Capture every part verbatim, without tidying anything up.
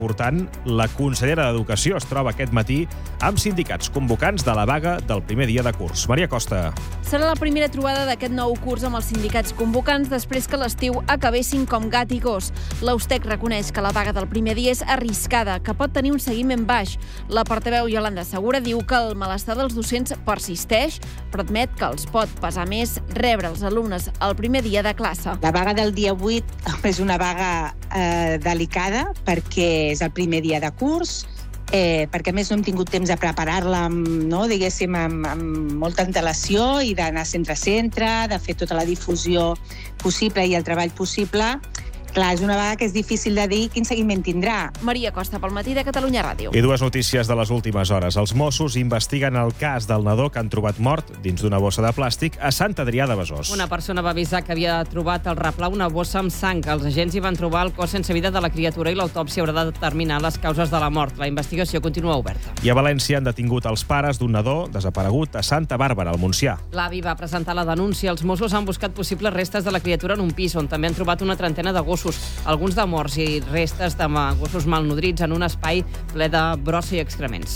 Portant, la consellera d'Educació es troba aquest matí amb sindicats convocants de la vaga del primer dia de curs. Maria Costa. Serà la primera trobada d'aquest nou curs amb els sindicats convocants després que l'estiu acabessin com gat i gos. L'Austec reconeix que la vaga del primer dia és arriscada, que pot tenir un seguiment baix. La portaveu Iolanda Segura diu que el malestar dels docents persisteix, però admet que els pot pesar més rebre els alumnes el primer dia de classe. La vaga del dia vuit és una vaga eh, delicada perquè és el primer dia de curs, eh, perquè a més no hem tingut temps de preparar-la amb, no, diguéssim, amb, amb molta antelació i d'anar centre a centre, de fer tota la difusió possible i el treball possible. Clar, és una vaga que és difícil de dir quin seguiment tindrà. Maria Costa, pel matí de Catalunya Ràdio. I dues notícies de les últimes hores. Els Mossos investiguen el cas del nadó que han trobat mort dins d'una bossa de plàstic a Sant Adrià de Besòs. Una persona va avisar que havia trobat al replà una bossa amb sang. Els agents hi van trobar el cos sense vida de la criatura i l'autòpsia haurà de determinar les causes de la mort. La investigació continua oberta. I a València han detingut els pares d'un nadó desaparegut a Santa Bàrbara, al Montsià. L'avi va presentar la denúncia. Els Mossos han buscat possibles restes de la criatura en un pis on també han trobat una trentena de gossos. Alguns de morts i restes de gossos malnodrits en un espai ple de brossa i excrements.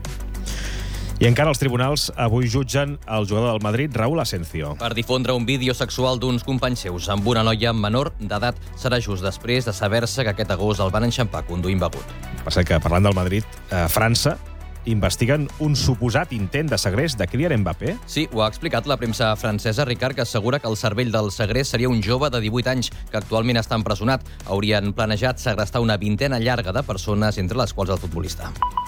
Mm. I encara els tribunals avui jutgen el jugador del Madrid, Raúl Asencio. Per difondre un vídeo sexual d'uns companys seus amb una noia menor d'edat serà just després de saber-se que aquest agost el van enxampar conduint begut. Passa que, parlant del Madrid, a França investiguen un suposat intent de segrest de Kylian Mbappé. Sí, ho ha explicat la premsa francesa, Ricard, que assegura que el cervell del segrest seria un jove de divuit anys que actualment està empresonat. Haurien planejat segrestar una vintena llarga de persones, entre les quals el futbolista.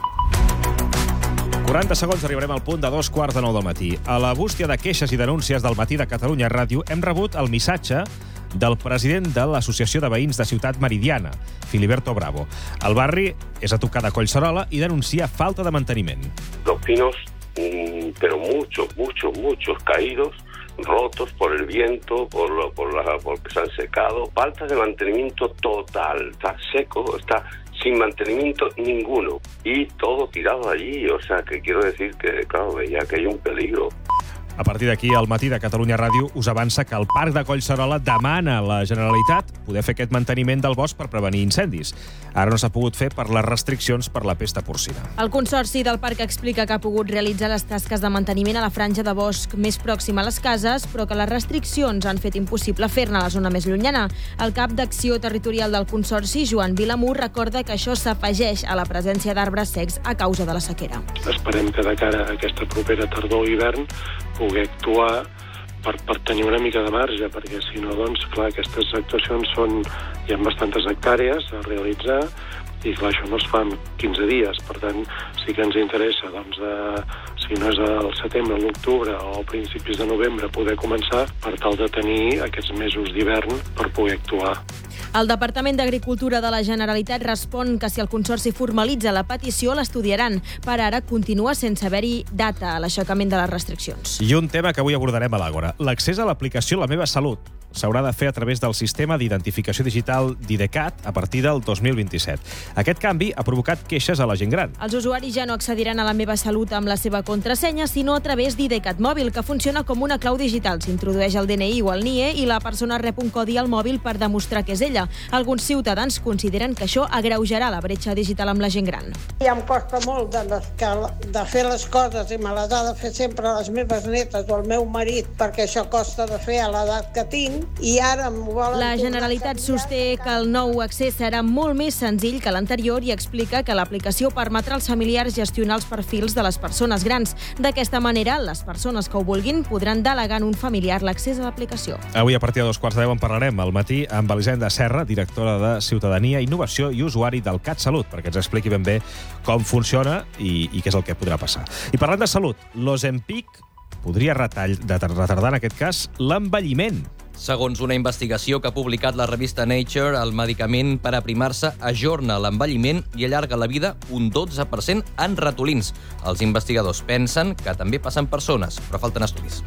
quaranta segons arribarem al punt de dos quarts de nou del matí. A la bústia de queixes i denúncies del matí de Catalunya Ràdio hem rebut el missatge del president de l'Associació de Veïns de Ciutat Meridiana, Filiberto Bravo. El barri és a tocar de Collserola i denuncia falta de manteniment. Los pinos, mmm, pero muchos, muchos, muchos caídos, rotos por el viento, por lo, por la, porque se han secado. Falta de mantenimiento total, está seco, está sin mantenimiento ninguno. Y todo tirado allí, o sea, que quiero decir que, claro, veía que hay un peligro. A partir d'aquí, el matí de Catalunya Ràdio us avança que el Parc de Collserola demana a la Generalitat poder fer aquest manteniment del bosc per prevenir incendis. Ara no s'ha pogut fer per les restriccions per la pesta porcina. El Consorci del Parc explica que ha pogut realitzar les tasques de manteniment a la franja de bosc més pròxima a les cases, però que les restriccions han fet impossible fer-ne a la zona més llunyana. El cap d'Acció Territorial del Consorci, Joan Vilamur, recorda que això s'afegeix a la presència d'arbres secs a causa de la sequera. Esperem que de cara a aquesta propera tardor o hivern poder actuar per, per tenir una mica de marge, perquè si no, doncs, clar, aquestes actuacions són, hi ha bastantes hectàrees a realitzar i, clar, això no es fa en quinze dies. Per tant, sí que ens interessa, doncs, de, si no és al setembre, a l'octubre o a principis de novembre, poder començar per tal de tenir aquests mesos d'hivern per poder actuar. El Departament d'Agricultura de la Generalitat respon que si el Consorci formalitza la petició l'estudiaran. Per ara continua sense haver-hi data a l'aixecament de les restriccions. I un tema que avui abordarem a l'Àgora. L'accés a l'aplicació La Meva Salut s'haurà de fer a través del sistema d'identificació digital d'IDeCAT a partir del dos mil vint-i-set. Aquest canvi ha provocat queixes a la gent gran. Els usuaris ja no accediran a La Meva Salut amb la seva contrasenya, sinó a través d'IDeCAT Mòbil, que funciona com una clau digital. S'introdueix el D N I o el N I E i la persona rep un codi al mòbil per demostrar que és ella. Alguns ciutadans consideren que això agreujarà la bretxa digital amb la gent gran. Ja em costa molt de, de fer les coses i me les ha de fer sempre les meves netes o el meu marit, perquè això costa de fer a l'edat que tinc. I ara m'ho volen... La Generalitat sosté que el nou accés serà molt més senzill que l'anterior i explica que l'aplicació permetrà als familiars gestionar els perfils de les persones grans. D'aquesta manera, les persones que ho vulguin podran delegar en un familiar l'accés a l'aplicació. Avui, a partir de dos quarts de deu, en parlarem al matí amb Elisenda Serra, directora de Ciutadania, Innovació i Usuari del CatSalut, perquè ens expliqui ben bé com funciona i, i què és el que podrà passar. I parlant de salut, l'Ozempic podria retall, de retardar, en aquest cas, l'envelliment. Segons una investigació que ha publicat la revista Nature, el medicament per aprimar-se ajorna l'envelliment i allarga la vida un dotze per cent en ratolins. Els investigadors pensen que també passa en persones, però falten estudis.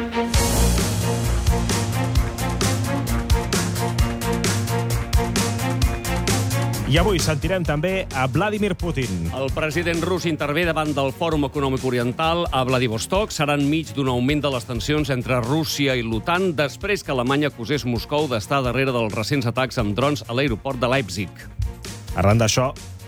I avui sentirem també a Vladimir Putin. El president rus intervé davant del Fòrum Econòmic Oriental a Vladivostok. Serà enmig d'un augment de les tensions entre Rússia i l'OTAN després que Alemanya acusés Moscou d'estar darrere dels recents atacs amb drons a l'aeroport de Leipzig. Arran d'això,